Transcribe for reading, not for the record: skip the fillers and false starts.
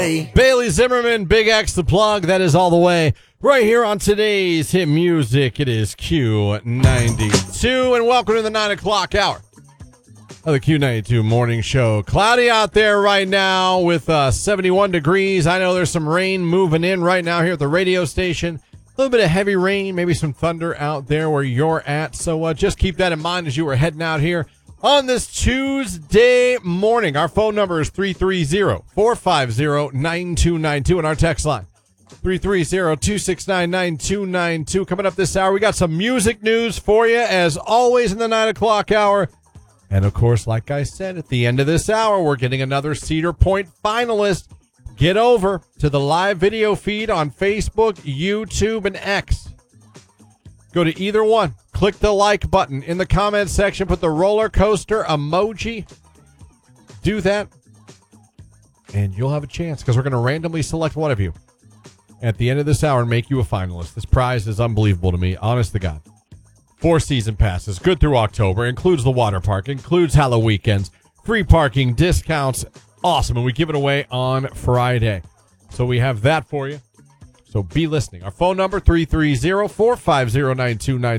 way. Bailey Zimmerman, Big X the Plug. That is all the way. Right here on today's hit music, it is Q92. And welcome to the 9 o'clock hour of the Q92 morning show. Cloudy out there right now with 71 degrees. I know there's some rain moving in right now here at the radio station. A little bit of heavy rain, maybe some thunder out there where you're at. So just keep that in mind as you were heading out here on this Tuesday morning. Our phone number is 330-450-9292 and our text line 330-269-9292. Coming up this hour, we got some music news for you as always in the 9 o'clock hour. And of course, like I said, at the end of this hour, we're getting another Cedar Point finalist. Get over to the live video feed on Facebook, YouTube, and X. Go to either one. Click the like button. In the comments section, put the roller coaster emoji. Do that, and you'll have a chance because we're going to randomly select one of you at the end of this hour and make you a finalist. This prize is unbelievable to me, honest to God. 4 season passes, good through October, includes the water park, includes Halloween weekends, free parking, discounts, awesome, and we give it away on Friday. So we have that for you. So be listening. Our phone number, 330-450-9292.